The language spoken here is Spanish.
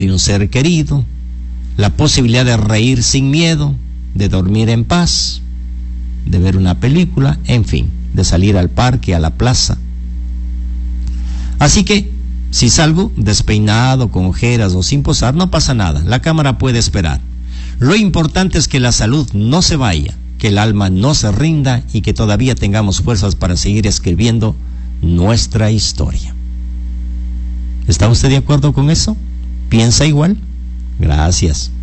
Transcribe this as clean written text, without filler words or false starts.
de un ser querido, la posibilidad de reír sin miedo, de dormir en paz, de ver una película, en fin, de salir al parque, a la plaza. Así que, si salgo despeinado, con ojeras o sin posar, no pasa nada, la cámara puede esperar. Lo importante es que la salud no se vaya, que el alma no se rinda y que todavía tengamos fuerzas para seguir escribiendo nuestra historia. ¿Está usted de acuerdo con eso? ¿Piensa igual? Gracias.